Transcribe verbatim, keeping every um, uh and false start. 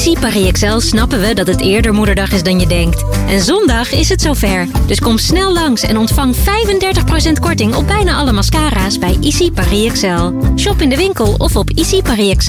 Easy Paris Excel snappen we dat het eerder Moederdag is dan je denkt. En zondag is het zover. Dus kom snel langs en ontvang vijfendertig procent korting op bijna alle mascara's bij Easy Paris Excel. Shop in de winkel of op easy paris excel.